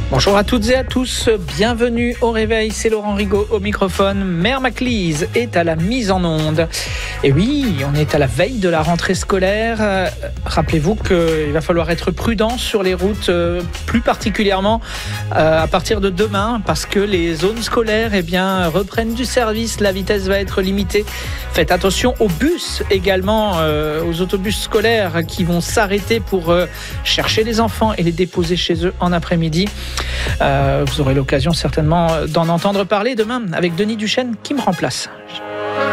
Bonjour à toutes et à tous, bienvenue au réveil, c'est Laurent Rigaud au microphone. Mère Maclise est à la mise en onde. Et oui, on est à la veille de la rentrée scolaire. Rappelez-vous qu'il va falloir être prudent sur les routes, plus particulièrement à partir de demain, parce que les zones scolaires reprennent du service, la vitesse va être limitée. Faites attention aux bus également, aux autobus scolaires qui vont s'arrêter pour chercher les enfants et les déposer chez eux en après-midi. Vous aurez l'occasion certainement d'en entendre parler demain avec Denis Duchesne qui me remplace.